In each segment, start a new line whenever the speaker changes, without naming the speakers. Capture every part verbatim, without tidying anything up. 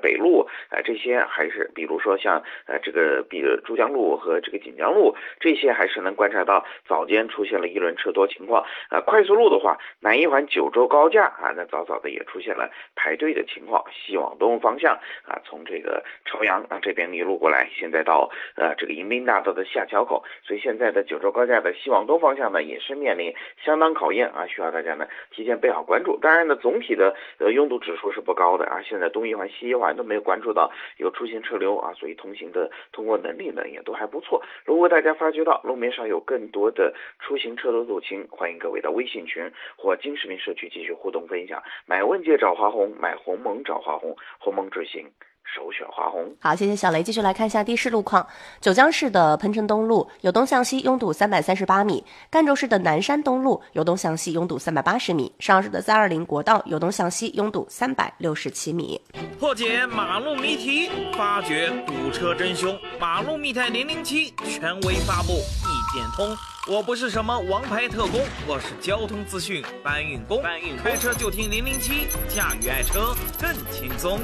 北路啊、呃，这些还是比如说像呃这个比珠江路和这个锦江路这些还是能观察到早间出现了一轮车多情况。呃，快速路的话，南一环九州高架啊，那早早的也出现了排队的情况，西往东方向啊，从这个朝阳啊这边一路过来，现在到呃这个迎宾大道的下桥口，所以现在的九州高架的西往东方向呢，也是面临相当考验啊，需要大家呢提前备好关注。当然呢，总体的呃拥堵指数是不高的啊，现在东一环、西一环都没有关注到有出行车流啊，所以通行的通过能力呢也都还不错。如果大家发觉到路面上有更多的出行车流路情，欢迎各位到微信群或金视频社区继续互动分享。买问界找华红，买鸿蒙找华红，鸿蒙之行首选华红。
好，谢谢小雷。继续来看一下地势路况。九江市的喷城东路由东向西拥堵三百三十八米，赣州市的南山东路由东向西拥堵三百八十米，上市的三二零国道由东向西拥堵三百六十七米。
破解马路谜题，发掘堵车真凶，马路密探零零七权威发布，一点通。我不是什么王牌特工，我是交通资讯搬运工。搬运开车就听零零七，驾驭爱车更轻松。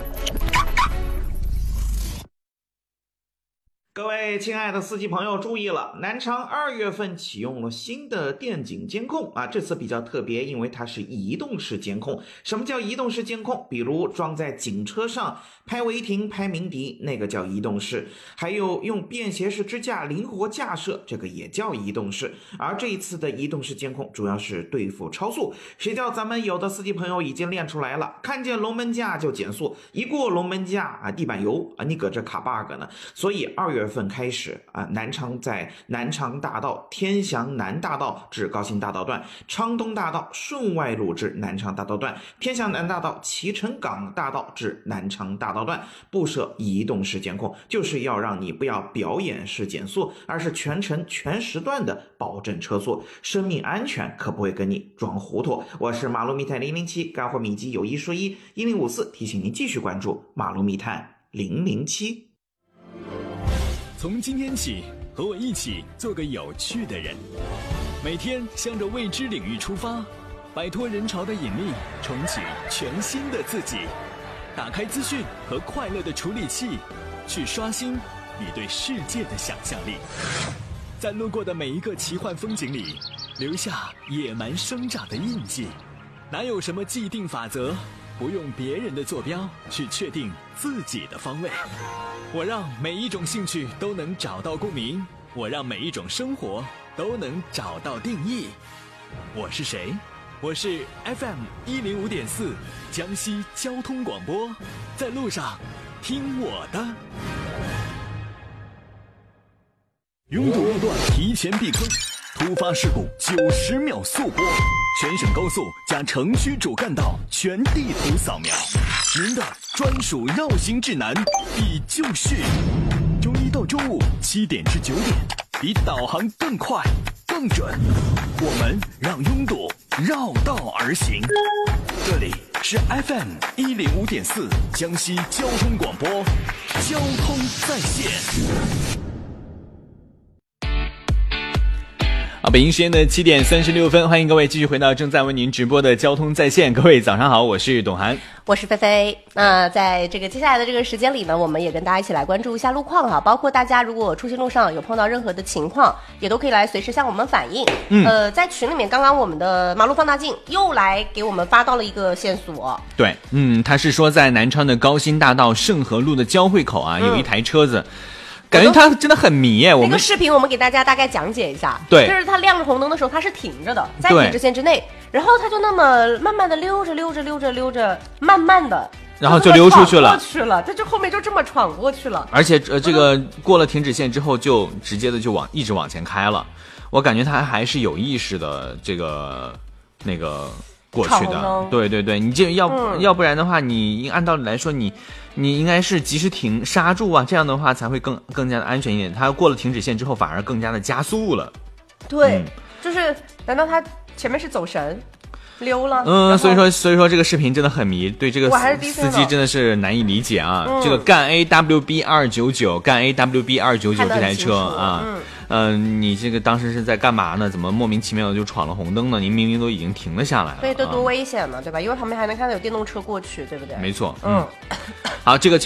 各位亲爱的司机朋友注意了，南昌二月份启用了新的电警监控啊，这次比较特别，因为它是移动式监控。什么叫移动式监控？比如装在警车上拍违停、拍鸣笛，那个叫移动式；还有用便携式支架灵活架设，这个也叫移动式。而这一次的移动式监控主要是对付超速，谁叫咱们有的司机朋友已经练出来了，看见龙门架就减速，一过龙门架啊，地板油啊，你搁这卡 bug 呢。所以二月份开始啊，南昌在南昌大道、天祥南大道至高新大道段、昌东大道顺外路至南昌大道段、天祥南大道脐橙港大道至南昌大道段布设移动式监控，就是要让你不要表演式减速，而是全程全时段的保证车速，生命安全可不会跟你装糊涂。我是马路密探零零七，干货秘籍有一说一，一零五四提醒您继续关注马路密探零零七。
从今天起，和我一起做个有趣的人，每天向着未知领域出发，摆脱人潮的引力，重启全新的自己。打开资讯和快乐的处理器，去刷新你对世界的想象力。在路过的每一个奇幻风景里，留下野蛮生长的印记。哪有什么既定法则，不用别人的坐标去确定自己的方位。我让每一种兴趣都能找到共鸣，我让每一种生活都能找到定义。我是谁？我是 F M 一零五点四江西交通广播，在路上听我的。拥堵路段提前避坑，突发事故九十秒速播，全省高速加城区主干道全地图扫描，您的专属绕行指南已就绪。周一到周五七点至九点，比导航更快更准，我们让拥堵绕道而行。这里是 F M 一零五点四江西交通广播，交通在线。好，北京时间的七点三十六分，欢迎各位继续回到正在为您直播的交通在线。各位早上好，我是董涵，
我是菲菲。那在这个接下来的这个时间里呢，我们也跟大家一起来关注一下路况哈，包括大家如果出行路上有碰到任何的情况，也都可以来随时向我们反映。嗯，呃，在群里面，刚刚我们的马路放大镜又来给我们发到了一个线索。
对，嗯，他是说在南昌的高新大道盛和路的交汇口啊，有一台车子。嗯，感觉它真的很迷耶！我们
那个视频我们给大家大概讲解一下，
对，
就是它亮着红灯的时候，它是停着的，在停止线之内，然后它就那么慢慢的溜着溜着溜着溜着，慢慢的，
然后就溜出去了，
过去了，它就后面就这么闯过去了，
而且呃，这个过了停止线之后，就直接的就往一直往前开了。我感觉它还是有意识的，这个那个过去的，对对对，你这要、嗯、要不然的话，你按道理来说你。你应该是及时停刹住啊，这样的话才会更更加的安全一点。它过了停止线之后，反而更加的加速了。
对，嗯、就是难道他前面是走神溜了？
嗯，所以说所以说这个视频真的很迷，对这个司机真的是难以理解啊。嗯、这个赣 A W B 二九九，赣 A W B 二九九这台车啊。嗯嗯、呃，你这个当时是在干嘛呢？怎么莫名其妙的就闯了红灯呢？您明明都已经停了下来了，
对，这多危险呢，对吧？因为旁边还能看到有电动车过去，对不对？
没错，嗯，好，这个。